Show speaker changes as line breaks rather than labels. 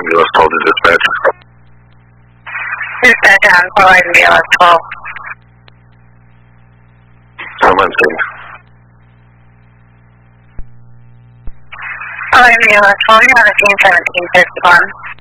BLS 12 to dispatch.
Dispatch on Horizon BLS 12.
Wednesday.
Horizon BLS 12, you're on the scene 1751.